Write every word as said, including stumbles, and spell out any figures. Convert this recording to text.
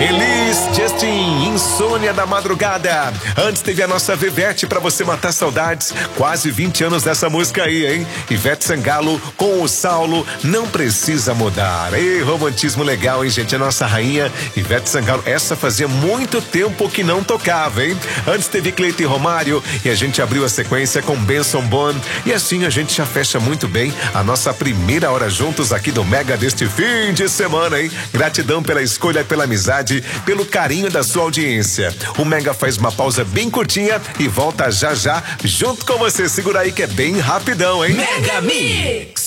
Elis, Justin, Insônia da Madrugada. Antes teve a nossa Vevete pra você matar saudades. Quase vinte anos dessa música aí, hein? Ivete Sangalo com o Saulo, Não Precisa Mudar. Ei, romantismo legal, hein, gente? A nossa rainha Ivete Sangalo. Essa fazia muito tempo que não tocava, hein? Antes teve Cleiton e Romário e a gente abriu a sequência com Benson Boone. E assim a gente já fecha muito bem a nossa primeira hora juntos aqui do Mega deste fim de semana, hein? Gratidão pela escolha, pela amizade, pelo carinho da sua audiência. O Mega faz uma pausa bem curtinha e volta já já junto com você. Segura aí que é bem rapidão, hein? Mega Mix!